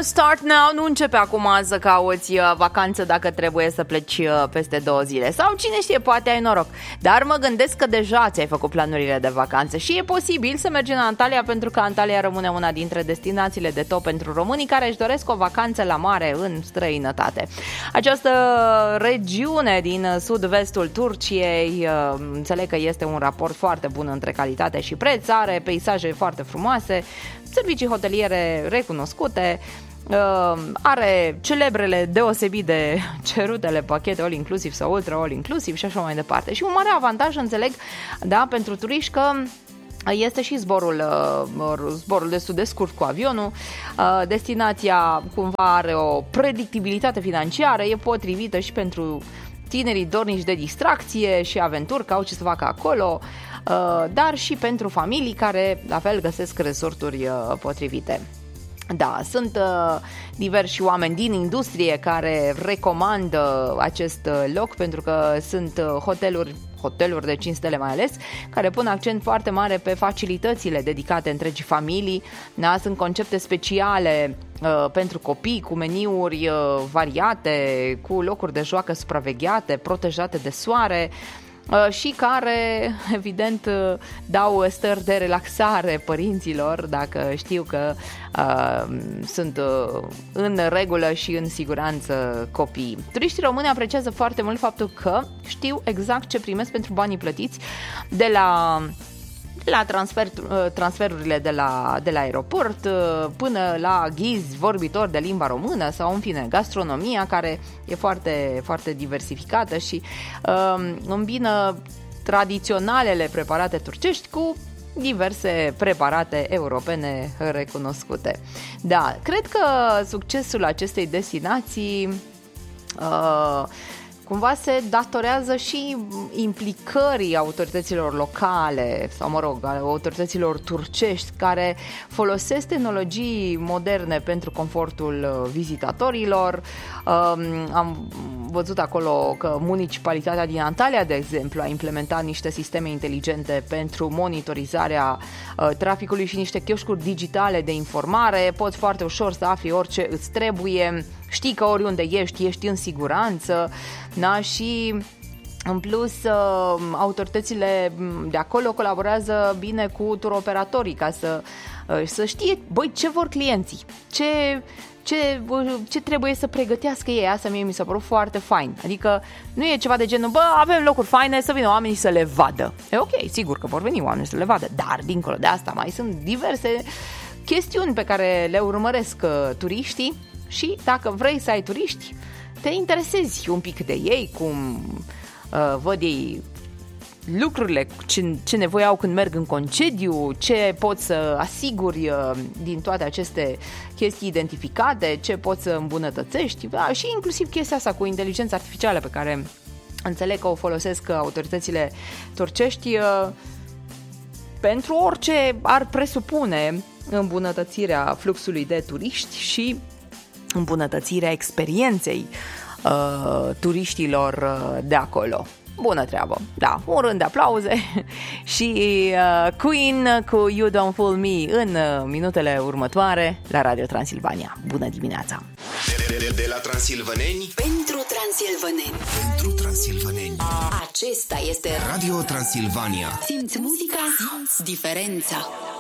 start now, nu începe acum să cauți vacanță dacă trebuie să pleci peste 2 zile. Sau cine știe, poate ai noroc. Dar mă gândesc că deja ți-ai făcut planurile de vacanță și e posibil să mergi în Antalya, pentru că Antalya rămâne una dintre destinațiile de top pentru românii care își doresc o vacanță la mare în străinătate. Această regiune din sud-vestul Turciei, înțeleg că este un raport foarte bun între calitate și preț, are peisaje foarte frumoase, servicii hoteliere recunoscute, are celebrele deosebit de cerutele pachete all-inclusiv sau ultra all-inclusiv și așa mai departe. Și un mare avantaj, înțeleg, da, pentru turiști, că este și zborul destul de scurt cu avionul. Destinația cumva are o predictibilitate financiară, e potrivită și pentru tinerii dornici de distracție și aventuri, că au ce să facă acolo, dar și pentru familii care la fel găsesc resorturi potrivite. Da, sunt diversi oameni din industrie care recomandă acest loc, pentru că sunt hoteluri de 5 stele mai ales, care pun accent foarte mare pe facilitățile dedicate întregii familii. Da? Sunt concepte speciale pentru copii, cu meniuri variate, cu locuri de joacă supravegheate, protejate de soare, și care, evident, dau stări de relaxare părinților dacă știu că sunt în regulă și în siguranță copiii. Turiștii români apreciază foarte mult faptul că știu exact ce primesc pentru banii plătiți de la transferurile de la aeroport până la ghizi vorbitori de limba română sau, în fine, gastronomia, care e foarte, foarte diversificată și îmbină tradiționalele preparate turcești cu diverse preparate europene recunoscute. Da, cred că succesul acestei destinații cumva se datorează și implicării autorităților locale sau, mă rog, autorităților turcești, care folosesc tehnologii moderne pentru confortul vizitatorilor. Am văzut acolo că municipalitatea din Antalya, de exemplu, a implementat niște sisteme inteligente pentru monitorizarea traficului și niște chioșcuri digitale de informare. Poți foarte ușor să afli orice îți trebuie, știi că oriunde ești în siguranță, da? Și în plus autoritățile de acolo colaborează bine cu turoperatorii ca să știe, băi, ce vor clienții, ce trebuie să pregătească ei. Asta mie mi s-a părut foarte fain. Adică nu e ceva de genul, avem locuri faine, să vină oamenii să le vadă. E ok, sigur că vor veni oamenii să le vadă, dar dincolo de asta mai sunt diverse chestiuni pe care le urmăresc turiștii. Și dacă vrei să ai turiști, te interesezi un pic de ei, cum văd ei lucrurile, ce nevoie au când merg în concediu, ce poți să asiguri din toate aceste chestii identificate, ce poți să îmbunătățești, și inclusiv chestia asta cu inteligența artificială pe care înțeleg că o folosesc autoritățile turcești pentru orice ar presupune îmbunătățirea fluxului de turiști și îmbunătățirea experienței turiștilor de acolo. Bună treabă, da, un rând de aplauze și Queen cu You Don't Fool Me în minutele următoare la Radio Transilvania. Bună dimineața! De la transilvaneni pentru transilvaneni. Pentru transilvaneni. Acesta este Radio Transilvania. Simți muzica, simți diferența.